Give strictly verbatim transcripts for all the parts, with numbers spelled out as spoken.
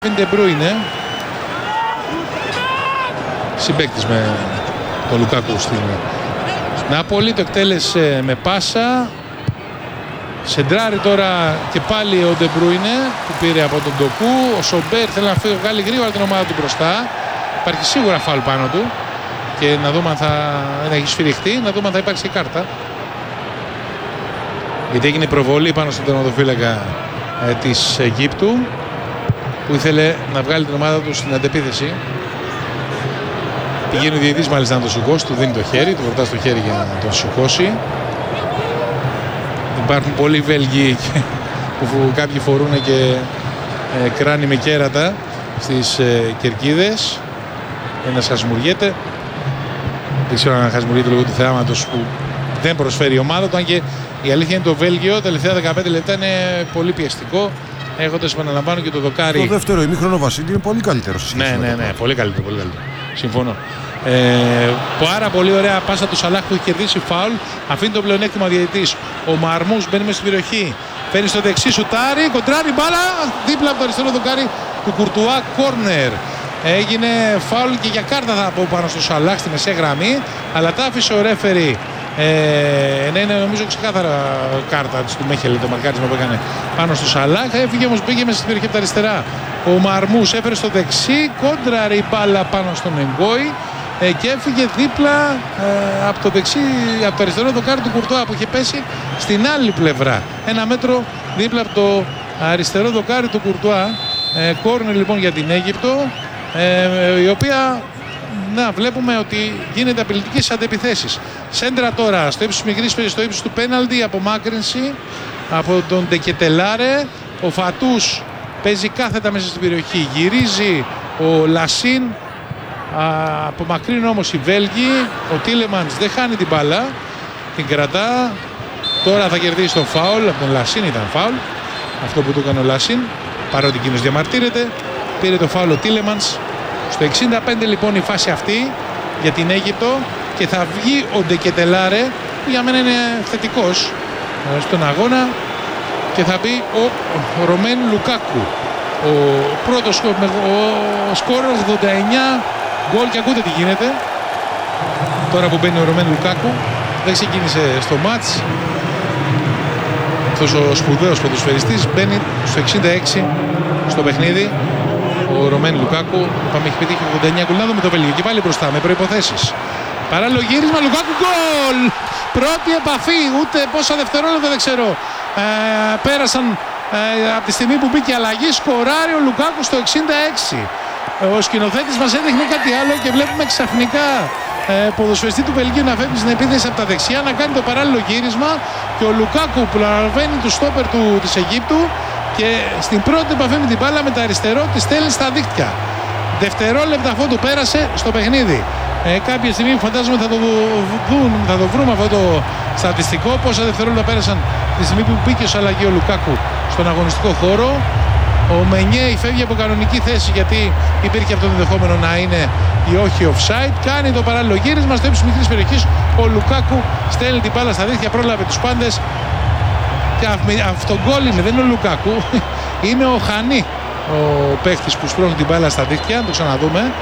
De Bruyne, συμπαίκτης με τον Λουκάκου στην Νάπολη, το εκτέλεσε με πάσα, σεντράρει τώρα και πάλι ο De Bruyne που πήρε από τον Ντοκού. Ο Σομπέρ θέλει να φύγει, βγάλει γρήγορα την ομάδα του μπροστά, υπάρχει σίγουρα φάουλ πάνω του και να δούμε αν θα να έχει σφυριχτεί, να δούμε αν θα υπάρξει κάρτα, γιατί έγινε προβολή πάνω στον τερματοφύλακα ε, της Αιγύπτου, που ήθελε να βγάλει την ομάδα του στην αντεπίθεση. Πηγαίνει ο διαιτητής μάλιστα να τον σηκώσει, του δίνει το χέρι, του βροντά στο χέρι για να τον σηκώσει. Υπάρχουν πολλοί Βέλγοι που κάποιοι φορούν και ε, κράνη με κέρατα στις ε, κερκίδες. Ένας χασμουριέται. Δεν ξέρω αν χασμουριέται λόγω του θεάματος που δεν προσφέρει η ομάδα του, αν και η αλήθεια είναι το Βέλγιο τα τελευταία δεκαπέντε λεπτά είναι πολύ πιεστικό. Έχοντας, επαναλαμβάνω, και το δοκάρι. Το δεύτερο ημίχρονο Βασίλη είναι πολύ καλύτερο. Ναι, ναι, ναι, πολύ καλύτερο, πολύ καλύτερο. Συμφωνώ. Ε, πάρα πολύ ωραία πάσα του Σαλάχ που έχει κερδίσει φάουλ. Αφήνει το πλεονέκτημα διαιτητής. Ο Μαρμούς μπαίνει μέσα στην περιοχή. Φέρνει στο δεξί σουτάρι, κοντράρει μπάλα. Δίπλα από το αριστερό δοκάρι του Κουρτουά, κόρνερ. Έγινε φάουλ και για κάρτα θα πω πάνω στο Σαλάχ στη μεσαία γραμμή. Αλλά τα άφησε ο ρέφερι. Ε, ναι, είναι νομίζω ξεκάθαρα κάρτα του Μέχελ, το μαρκάρισμα που έκανε πάνω στο Σαλάχ. Έφυγε όμως, πήγε μέσα στην περιοχή από τα αριστερά. Ο Μαρμούς έφερε στο δεξί, κόντραρε η μπάλα πάνω στον Εγκόη ε, και έφυγε δίπλα ε, από το δεξί, από το αριστερό δοκάρι του Κουρτουά που είχε πέσει στην άλλη πλευρά. Ένα μέτρο δίπλα από το αριστερό δοκάρι του Κουρτουά. Ε, κόρνερ λοιπόν για την Αίγυπτο, ε, η οποία να βλέπουμε ότι γίνεται απειλητική στις αντεπιθέσεις. Σέντρα τώρα στο ύψος της μικρής περιοχής, στο ύψος του πέναλτι, απομάκρυνση από τον Ντεκετελάρε. Ο Φατούς παίζει κάθετα μέσα στην περιοχή, γυρίζει ο Λασίν, απομακρύνει όμως οι Βέλγοι. Ο Τίλεμανς δεν χάνει την μπάλα, την κρατά. Τώρα θα κερδίσει το φάουλ από τον Λασίν, ήταν φάουλ αυτό που του έκανε ο Λασίν, παρότι εκείνος διαμαρτύρεται. Πήρε το φάουλ ο Τίλεμανς. Στο εξήντα πέντε λοιπόν η φάση αυτή για την Αίγυπτο και θα βγει ο Ντεκετελάρε, που για μένα είναι θετικός στον αγώνα, και θα μπει ο Ρωμέν Λουκάκου, ο πρώτος ο σκόρερ, ογδόντα εννιά γκολ, και ακούτε τι γίνεται τώρα που μπαίνει ο Ρωμέν Λουκάκου. Δεν ξεκίνησε στο μάτς αυτός ο σπουδαίος ποδοσφαιριστής, μπαίνει στο εξήντα έξι στο παιχνίδι. Ο Ρωμέν Λουκάκου, είπαμε, έχει πετύχει ογδόντα εννιά γκολ. Να δούμε το Βέλγιο και πάλι μπροστά με προϋποθέσεις. Παράλληλο γύρισμα, Λουκάκου, γκολ! Πρώτη επαφή, ούτε πόσα δευτερόλεπτα δεν ξέρω. Ε, πέρασαν ε, από τη στιγμή που μπήκε αλλαγή, σκοράρει ο Λουκάκου στο εξήντα έξι. Ο σκηνοθέτης μας έδειχνε κάτι άλλο και βλέπουμε ξαφνικά ε, ποδοσφαιριστή του Βελγίου να φεύγει στην επίθεση από τα δεξιά, να κάνει το παράλληλο γύρισμα, και ο Λουκάκου που προλαβαίνει του στόπερ του, της Αιγύπτου, και στην πρώτη επαφή με την μπάλα με τα αριστερό τη στέλνει στα δίχτυα. Δευτερόλεπτα αφού το πέρασε στο παιχνίδι. Ε, κάποια στιγμή φαντάζομαι θα το, δουν, θα το βρούμε αυτό το στατιστικό, πόσα δευτερόλεπτα πέρασαν τη στιγμή που μπήκε ως αλλαγή ο Λουκάκου στον αγωνιστικό χώρο. Ο Μενιέ φεύγει από κανονική θέση γιατί υπήρχε αυτό το ενδεχόμενο να είναι ή όχι offside. Κάνει το παράλληλο γύρισμα στο ύψος μικρής περιοχής. Ο Λουκάκου στέλνει την μπάλα στα δίχτυα, πρόλαβε τους πάντες. Και αυτό γκολ είναι, δεν είναι ο Λουκάκου, είναι ο Χανί, ο παίχτης που σπρώχνει την μπάλα στα δίχτυα. Να το ξαναδούμε.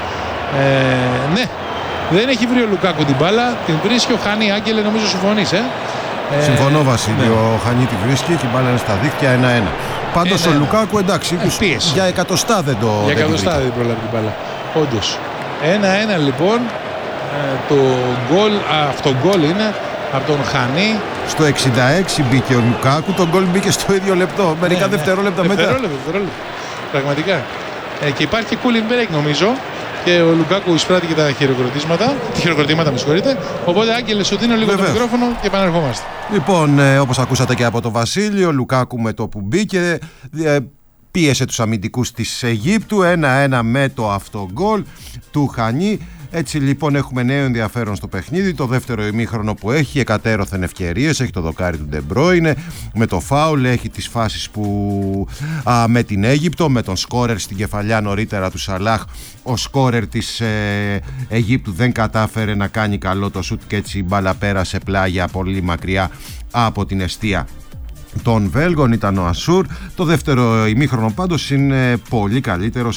Ε, ναι, δεν έχει βρει ο Λουκάκου την μπάλα, την βρίσκει ο Χανί. Άγγελε, νομίζω συμφωνείς, ε? Συμφωνώ, Βασίλη, ναι. Ο Χανί τη βρίσκει και η μπάλα είναι στα δίχτυα ένα ένα. Πάντως ο Λουκάκου, εντάξει, ε, για εκατοστά δεν το Για εκατοστά δεν προλάβει την μπάλα, όντως. ένα ένα λοιπόν, ε, το γκολ, αυτό γκολ είναι από τον Χανί. Στο εξήντα έξι μπήκε ο Λουκάκου, το γκολ μπήκε στο ίδιο λεπτό, μερικά ναι, δευτερόλεπτα ναι. μετά. Δευτερόλεπτα, δευτερόλεπτα. Πραγματικά. Ε, και υπάρχει cooling break νομίζω, και ο Λουκάκου εισπράττει και τα χειροκροτήματα, τα χειροκροτήματα με συγχωρείτε. Οπότε, Άγγελε, σου δίνω λίγο Βεβαίως. το μικρόφωνο και επαναρχόμαστε. Λοιπόν, ε, όπως ακούσατε και από τον Βασίλη, ο Λουκάκου με το που μπήκε ε, πίεσε τους αμυντικούς της Αιγύπτου, ένα ένα με το αυτό γκολ του Χανί. Έτσι λοιπόν έχουμε νέο ενδιαφέρον στο παιχνίδι. Το δεύτερο ημίχρονο που έχει εκατέρωθεν ευκαιρίες, έχει το δοκάρι του De Bruyne με το φάουλ, έχει τις φάσεις που α, με την Αίγυπτο, με τον σκόρερ στην κεφαλιά νωρίτερα του Σαλάχ. Ο σκόρερ της ε, Αιγύπτου δεν κατάφερε να κάνει καλό το σουτ και έτσι η μπάλα πέρασε πλάγια πολύ μακριά από την εστία των Βέλγων, ήταν ο Ασούρ. Το δεύτερο ημίχρονο πάντως είναι πολύ καλύτερο